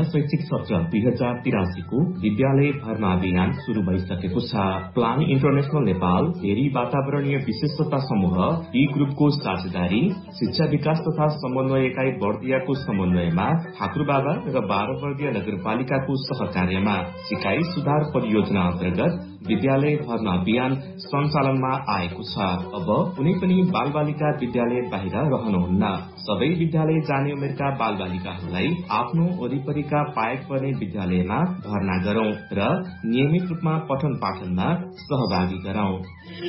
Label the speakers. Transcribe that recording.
Speaker 1: शैक्षिक सत्र 2083 को विद्यालय भर्ना अभियान शुरू भइसकेको छ। प्लान इन्टरनेशनल नेपाल, हेरी वातावरणीय विशेषता समूह, ई ग्रुपको साझेदारी, शिक्षा विकास तथा समन्वय एकाइ बर्दियाको समन्वयमा ठाकुरबाबा र 12 वर्गीय नगरपालिकाको सहकार्यमा सिकाइ सुधार परियोजना अन्तर्गत विद्यालय भर्ना अभियान सञ्चालनमा आएको छ। अब कुनै पनि बालबालिका विद्यालय बाहिर रहनुहुन्न। सबै विद्यालय जाने उमेरका बालबालिकाहरूलाई आफ्नो वरिपरिका पाएक पर्ने विद्यालयमा भर्ना गरौं र नियमित रूपमा पठन पाठनमा सहभागी गरौं।